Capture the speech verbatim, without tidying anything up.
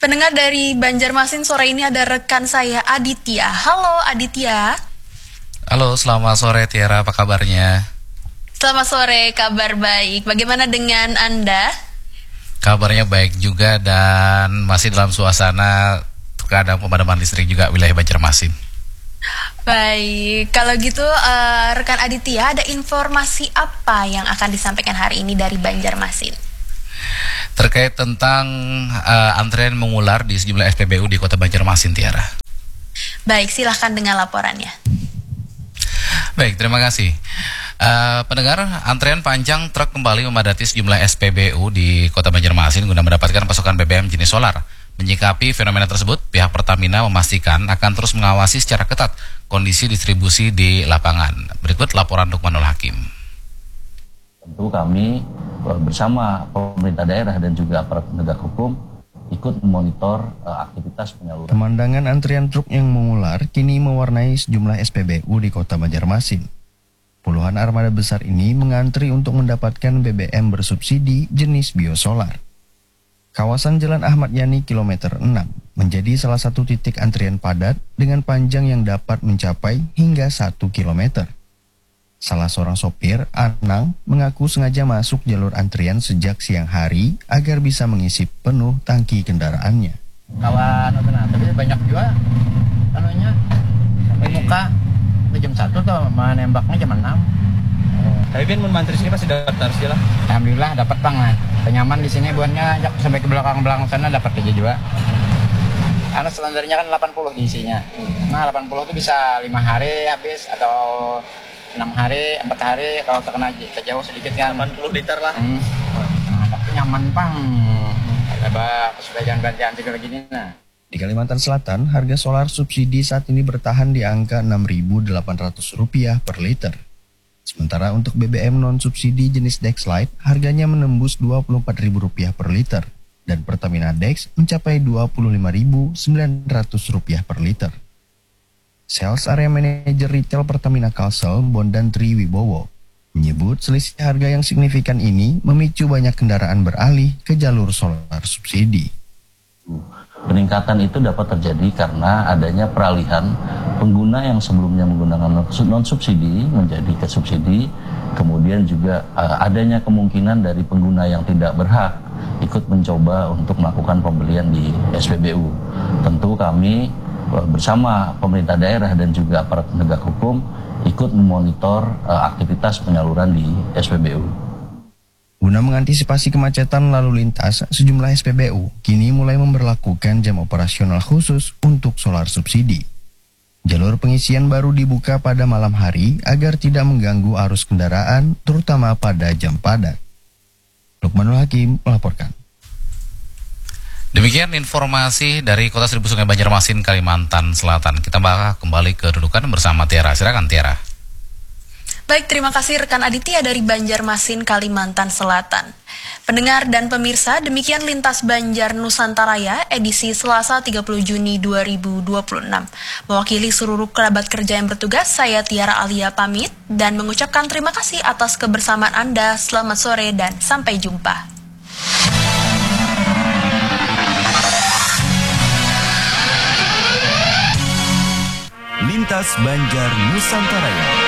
Pendengar dari Banjarmasin, sore ini ada rekan saya Aditya. Halo Aditya. Halo, selamat sore Tiara, apa kabarnya? Selamat sore, kabar baik. Bagaimana dengan Anda? Kabarnya baik juga dan masih dalam suasana terkadang pemadaman listrik juga wilayah Banjarmasin. Baik, kalau gitu uh, rekan Aditya, ada informasi apa yang akan disampaikan hari ini dari Banjarmasin? Terkait tentang uh, antrean mengular di sejumlah S P B U di Kota Banjarmasin, Tiara. Baik, silahkan dengan laporannya. Baik, terima kasih. Uh, pendengar, antrean panjang truk kembali memadati sejumlah S P B U di Kota Banjarmasin guna mendapatkan pasokan B B M jenis solar. Menyikapi fenomena tersebut, pihak Pertamina memastikan akan terus mengawasi secara ketat kondisi distribusi di lapangan. Berikut laporan Lukmanul Hakim. Tentu kami bersama pemerintah daerah dan juga aparat penegak hukum ikut memonitor uh, aktivitas penyaluran. Pemandangan antrian truk yang mengular kini mewarnai sejumlah S P B U di Kota Banjarmasin. Puluhan armada besar ini mengantri untuk mendapatkan B B M bersubsidi jenis biosolar. Kawasan Jalan Ahmad Yani kilometer enam menjadi salah satu titik antrian padat dengan panjang yang dapat mencapai hingga satu kilometer. Salah seorang sopir, Anang, mengaku sengaja masuk jalur antrian sejak siang hari agar bisa mengisi penuh tangki kendaraannya. Kawan, tapi banyak juga anunya di muka di jam satu tuh menembaknya jam enam. Tapi kan mantri sini pasti daftar sih lah. Alhamdulillah dapat bang, penyaman di sini buatnya sampai ke belakang-belakang sana dapat aja juga. Karena selendernya kan delapan puluh diisinya. Nah delapan puluh itu bisa lima hari habis atau enam hari, empat hari kalau terkena jauh sedikit kan. delapan puluh liter lah. Hmm. Nah, tapi nyaman bang. Coba supaya jangan ganti-ganti kayak gini nah. Di Kalimantan Selatan, harga solar subsidi saat ini bertahan di angka enam ribu delapan ratus rupiah per liter. Sementara untuk B B M non-subsidi jenis Dexlite, harganya menembus dua puluh empat ribu rupiah per liter. Dan Pertamina Dex mencapai dua puluh lima ribu sembilan ratus rupiah per liter. Sales Area Manager Retail Pertamina Kalsel, Bondan Triwibowo, menyebut selisih harga yang signifikan ini memicu banyak kendaraan beralih ke jalur solar subsidi. Peningkatan itu dapat terjadi karena adanya peralihan pengguna yang sebelumnya menggunakan non-subsidi menjadi ke subsidi, kemudian juga uh, adanya kemungkinan dari pengguna yang tidak berhak ikut mencoba untuk melakukan pembelian di S P B U. Tentu kami uh, bersama pemerintah daerah dan juga aparat penegak hukum ikut memonitor uh, aktivitas penyaluran di S P B U. Guna mengantisipasi kemacetan lalu lintas, sejumlah S P B U kini mulai memberlakukan jam operasional khusus untuk solar subsidi. Jalur pengisian baru dibuka pada malam hari agar tidak mengganggu arus kendaraan, terutama pada jam padat. Lukmanul Hakim melaporkan. Demikian informasi dari Kota Seribu Sungai Banjarmasin, Kalimantan Selatan. Kita bakal kembali ke kedudukan bersama Tiara. Silakan Tiara. Baik, terima kasih rekan Aditya dari Banjarmasin, Kalimantan Selatan. Pendengar dan pemirsa, demikian Lintas Banjar Nusantaraya edisi Selasa tiga puluh Juni dua ribu dua puluh enam. Mewakili seluruh kerabat kerja yang bertugas, saya Tiara Alia pamit dan mengucapkan terima kasih atas kebersamaan Anda. Selamat sore dan sampai jumpa. Lintas Banjar Nusantaraya.